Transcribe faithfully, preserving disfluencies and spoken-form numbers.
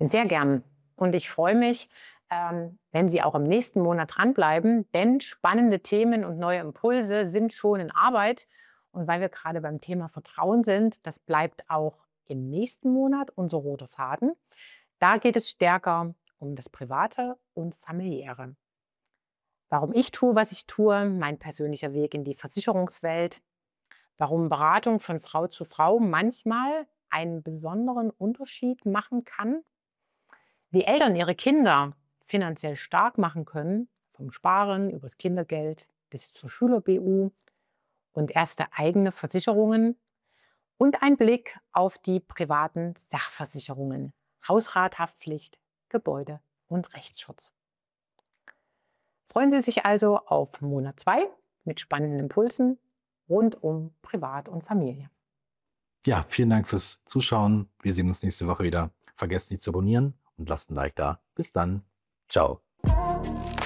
Sehr gern. Und ich freue mich, ähm, wenn Sie auch im nächsten Monat dranbleiben, denn spannende Themen und neue Impulse sind schon in Arbeit. Und weil wir gerade beim Thema Vertrauen sind, das bleibt auch im nächsten Monat unser roter Faden. Da geht es stärker um das Private und Familiäre. Warum ich tue, was ich tue, mein persönlicher Weg in die Versicherungswelt, warum Beratung von Frau zu Frau manchmal einen besonderen Unterschied machen kann, wie Eltern ihre Kinder finanziell stark machen können, vom Sparen übers Kindergeld bis zur Schüler-B U und erste eigene Versicherungen und ein Blick auf die privaten Sachversicherungen, Hausrat, Haftpflicht, Gebäude und Rechtsschutz. Freuen Sie sich also auf Monat zwei mit spannenden Impulsen rund um Privat und Familie. Ja, vielen Dank fürs Zuschauen. Wir sehen uns nächste Woche wieder. Vergesst nicht zu abonnieren und lasst ein Like da. Bis dann. Ciao.